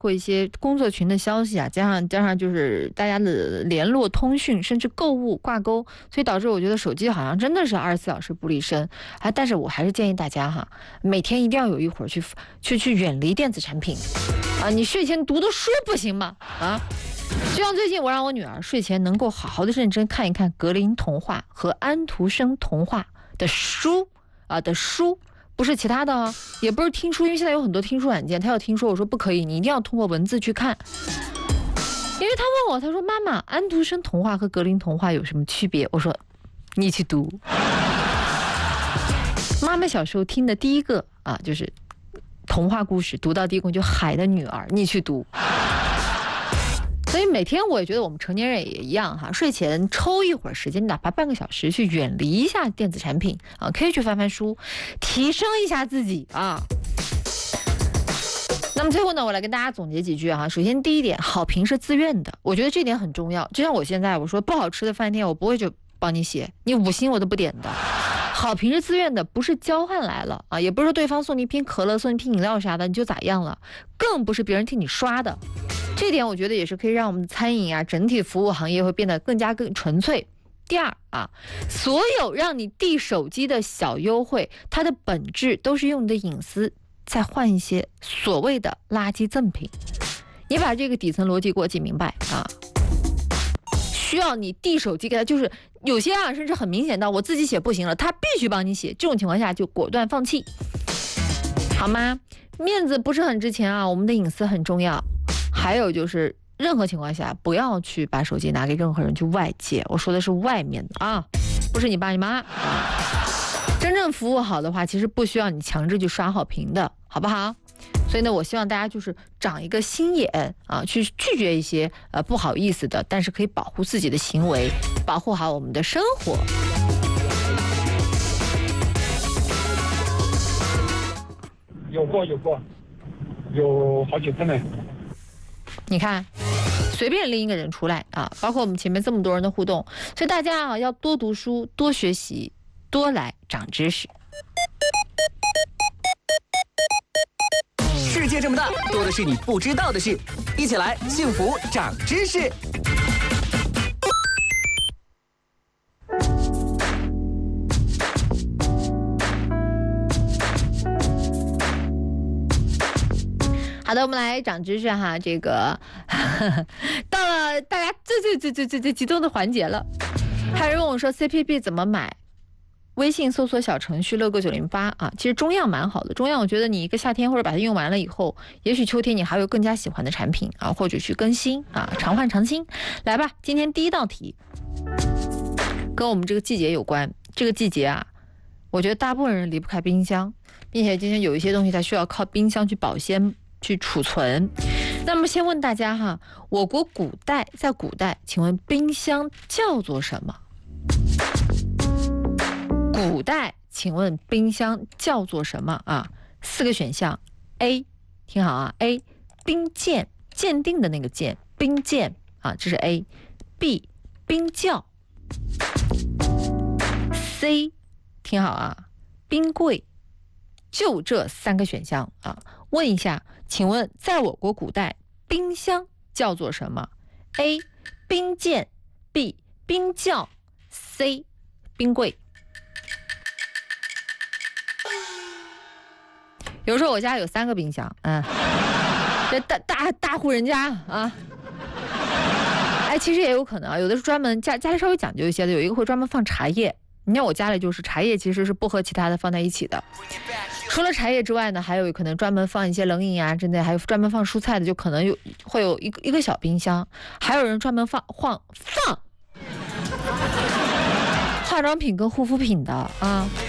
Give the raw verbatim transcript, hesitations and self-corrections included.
括一些工作群的消息啊，加上加上就是大家的联络、通讯，甚至购物挂钩，所以导致我觉得手机好像真的是二十四小时不离身。啊，但是我还是建议大家哈，每天一定要有一会儿去去去远离电子产品啊。你睡前读的书不行吗？啊，就像最近我让我女儿睡前能够好好的认真看一看格林童话和安徒生童话的书啊的书。不是其他的啊，也不是听书，因为现在有很多听书软件，他要听书，我说不可以，你一定要通过文字去看。因为他问我，他说妈妈，安徒生童话和格林童话有什么区别？我说你去读。妈妈小时候听的第一个啊，就是童话故事，读到第一个就海的女儿，你去读。所以每天我也觉得我们成年人也一样哈，睡前抽一会儿时间，哪怕半个小时，去远离一下电子产品啊，可以去翻翻书，提升一下自己啊。那么最后呢，我来跟大家总结几句哈。首先第一点，好评是自愿的，我觉得这点很重要。就像我现在我说不好吃的饭店，我不会就帮你写，你五星我都不点的。好评是自愿的，不是交换来了啊，也不是说对方送你一瓶可乐、送你一瓶饮料啥的你就咋样了，更不是别人替你刷的。这点我觉得也是可以让我们的餐饮啊，整体服务行业会变得更加更纯粹。第二啊，所有让你递手机的小优惠，它的本质都是用你的隐私再换一些所谓的垃圾赠品。你把这个底层逻辑给我记明白啊。需要你递手机给他，就是有些啊，甚至很明显到我自己写不行了，他必须帮你写，这种情况下就果断放弃，好吗？面子不是很值钱啊，我们的隐私很重要。还有就是任何情况下不要去把手机拿给任何人去外借，我说的是外面的啊，不是你爸你妈啊。真正服务好的话，其实不需要你强制去刷好评的，好不好？所以呢，我希望大家就是长一个心眼啊，去拒绝一些呃不好意思的，但是可以保护自己的行为，保护好我们的生活。 有过有过，有好几次呢。 你看，随便拎一个人出来啊，包括我们前面这么多人的互动，所以大家啊要多读书、多学习、多来长知识。 世界这么大，多的是你不知道的事，一起来幸福长知识。 好的，我们来长知识哈。这个呵呵到了大家最最最最最最激动的环节了。还有人问我说 C P B 怎么买？微信搜索小程序乐购九零八啊，其实中样蛮好的。中样我觉得你一个夏天或者把它用完了以后，也许秋天你还有更加喜欢的产品啊，或者去更新啊，常换常新。来吧，今天第一道题跟我们这个季节有关。这个季节啊，我觉得大部分人离不开冰箱，并且今天有一些东西它需要靠冰箱去保鲜、去储存。那么先问大家哈，我国古代在古代，请问冰箱叫做什么？古代，请问冰箱叫做什么啊？四个选项 ：A， 听好啊 ，A， 冰鉴，鉴定的那个鉴，冰鉴啊，这是 A。B， 冰窖。C， 听好啊，冰柜。就这三个选项啊，问一下，请问在我国古代，冰箱叫做什么 ？A， 冰鉴 ；B， 冰窖 ；C， 冰柜。比如说我家有三个冰箱，嗯，这大大大户人家啊，哎，其实也有可能啊，有的是专门家家里稍微讲究一些的，有一个会专门放茶叶。你看我家里就是茶叶其实是不和其他的放在一起的，除了茶叶之外呢，还有可能专门放一些冷饮啊，真的还有专门放蔬菜的，就可能有会有一个一个小冰箱，还有人专门放放放化妆品跟护肤品的啊。